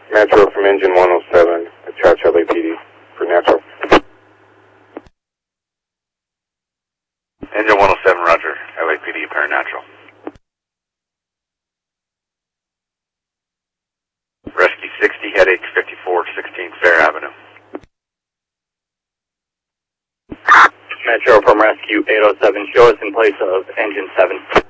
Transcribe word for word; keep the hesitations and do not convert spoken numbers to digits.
Metro from engine one oh seven, Charge L A P D for natural. Engine one oh seven, roger. L A P D, paranatural. Rescue sixty, headache fifty-four sixteen Fair Avenue. Metro from Rescue eight oh seven, show us in place of engine seven.